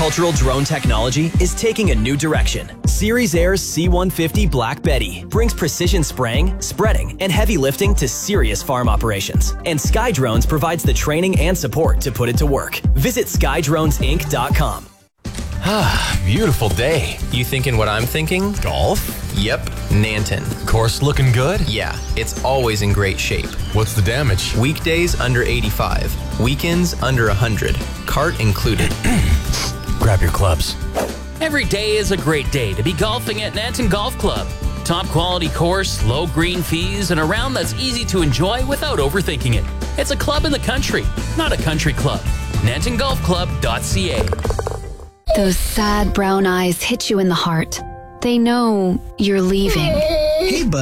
Agricultural drone technology is taking a new direction. Series Air's C-150 Black Betty brings precision spraying, spreading, and heavy lifting to serious farm operations. And Sky Drones provides the training and support to put it to work. Visit skydronesinc.com. Beautiful day. You thinking what I'm thinking? Golf? Yep, Nanton. Course looking good? Yeah, it's always in great shape. What's the damage? Weekdays under 85, weekends under 100, cart included. Grab your clubs. Every day is a great day to be golfing at Nanton Golf Club. Top quality course, low green fees, and a round that's easy to enjoy without overthinking it. It's a club in the country, not a country club. NantonGolfClub.ca. Those sad brown eyes hit you in the heart. They know you're leaving. Hey, bud.